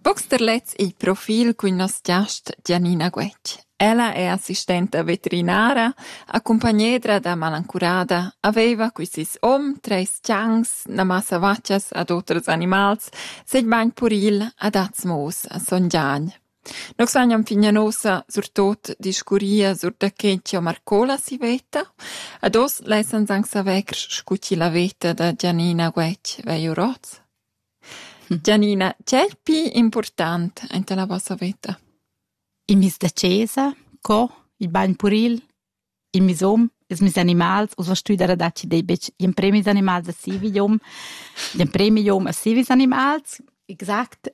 Vox terlez il profil cun nos giast Gianina Guetg. Ella è assistenta veterinara, accompagnedra da malancurada, aveva qui sis 3 giangs, na massa vaccias ad otras animals, sed bain puril ad azmos a son giagn. Nox vagnam fignanosa sur tot discuria sur da Cetio Marcola si veta, ad os lessan sang savecr scucci la veta da Gianina Guetg veio roz. Gianina, c'è pi important ente la vossa veta? Il mis da cesa, il bagn puril, il mis es mis animals, us vas studiare da ci dei bec, gli premis animals a civium, gli premium a civis animals, exact,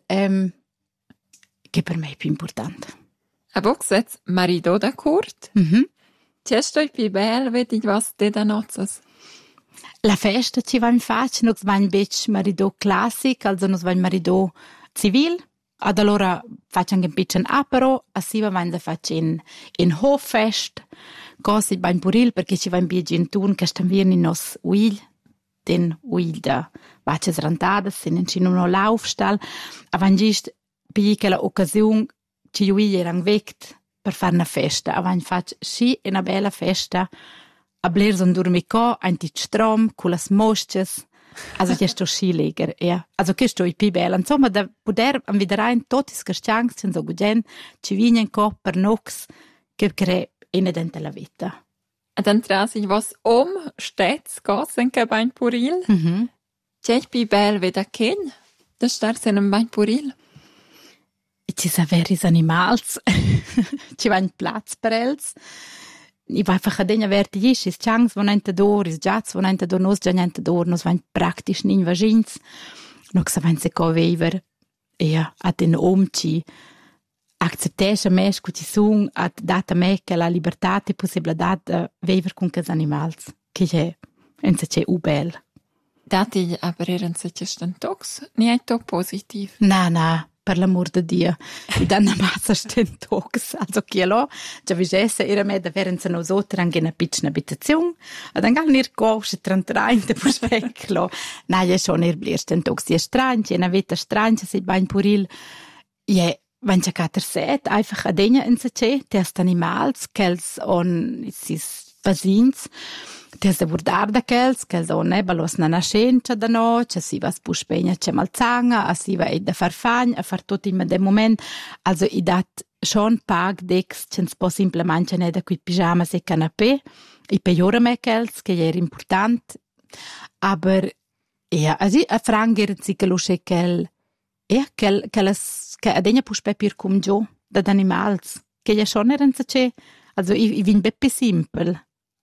che per me è più importante. A vox sets marido d'accordo? C'è stoi pi bel, vedi was de da nozzas? La festa ci va in faccia, nos va in bec marido classic, also nos va in marido civil, ad allora facciamo un piccolo apero, assi va in faccia in hoffest, così va in puril, perché ci va in biegi in tun, che stiamo in nos uil, den uil da vacces rantadas, se non ci non laufstall, avangist per quella occasione ci uil erano vect per fare una festa, avang faccia sì una bella festa, a bler son dormico, ein tit strom, con las mosches, also che sto scileger, ja. Also che sto i pi bella. Insomma, da poder anviderein totis casciangs, sen so gugen, ci vignen co per nox, che cre ene dente la vita. Ad entras ich was stets gossen che bain puril? C'è pi bel veda ken? Da star sen un bain puril? Ci sa veris animals, ci va in plaz per els, I vai einfach degna verti is chans von entador, is jats von entador, nos già entador, nos vain praktisch nin vagins, noch sa vain se co veiver, a den omci, acceptescha mes cu ci sun, at data me che la libertate e possibilitat veiver con cas animals, che è, en se c'è ubel. Dati aber eren se c'è stentox, ni è to positiv? Na, per l'amor di Dio, i danno massa stentox, also chielo, già vigesse, era me da verenza nos otter anche una piccola abitazione, ad anche nir cosce trantrainte per specchio, na, è schon blir stentox, è strange, è una vita strange, se bain puril, è wenn ja kater set, einfach a degna in se c'è, test animals, kels on sis vasins, test de burdar da kels on balos na nascenza da no, c'è si vas puspegna c'è malzanga, a si va da farfagn, a far tot in dem moment, also i dat schon pag dex, c'ens po simplemente ne da qui pijamas e canapé, i pejora me kels, che era important, aber ja, also a franger si che lo sche kel che adegna puspe pir cum gio dad animals che ja schon eren c'è also i vin beppe simpel.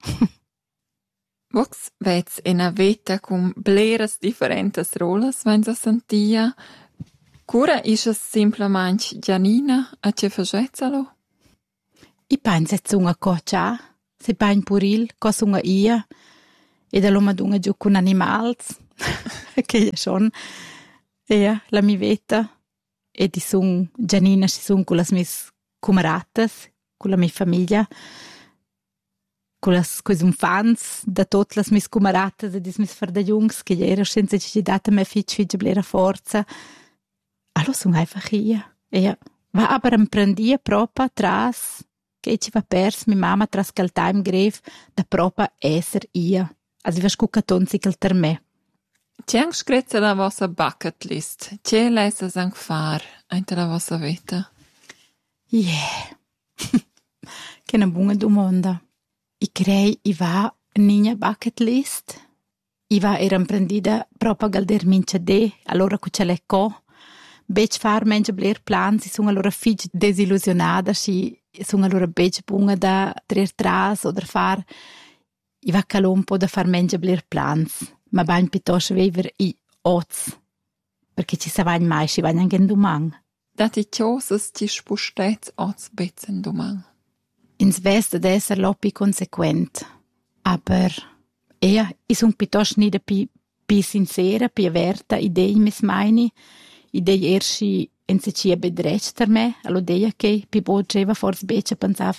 Vox vets ena veta cum bleras differentes rolas wenn sa sentia cura is es simplement Gianina a che facezzalo? I pensa zunga cocia se pain puril cosunga ia e da loma dunga giù con animals che ja schon la mi veta e di sun Gianina si sun con las mis cameratas, con la mia famiglia, con las quei fans da tot las mis cameratas e dis mis fardagliungs che era senza ci data me fitch blera forza. Allo sun einfach hier. Va aber imprendia propa tras che ci va pers mi mamma tras cal time grave da propa esser ia. Also va scucaton sikel ter me. C'è screzza la vostra bucket list? C'è lesa sang far ante la vostra vita? Che una buona domanda. I crei i va nina bucket list. I va era imprendida proprio galder mince de, allora cu ce le co. Bec far menja bler plan, si sono allora fig desillusionada, si sono allora bec bunga da trer tras oder far. I va calompo da far menja bler plans. Ma bain piuttosto vever i oz, perché ci sa vain mai, ci vain anche in domang. Dati ciosas ci spustets oz bezen domang. Ins vest ad esser lopi consequent, aber i sun piuttosto nida pi sincera, pi averta idei mis meini, idei erschi en se ci bedrech ter me, allo deia che pi boceva forse bece pensav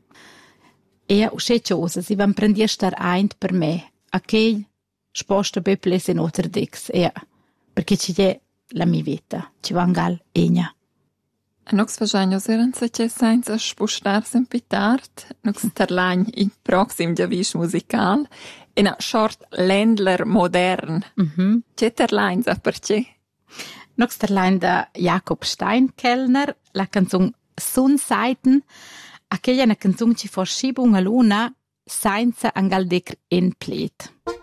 usce ciosas, si van prendia star eint per me, a che sposta beples in otter dix, perché ci è la mia vita, ci va angal egna. Nox fagiagnos eran se c'è senza spostars un pitart, nox terlagn in proxim giavisch musical, e na short Ländler modern. C'è terlagn sa perché? Nox terlagn da Jakob Steinkellner, la canzun Sunseiten, a che è una canzun ci fa schibung a luna, senza angal decr en plet.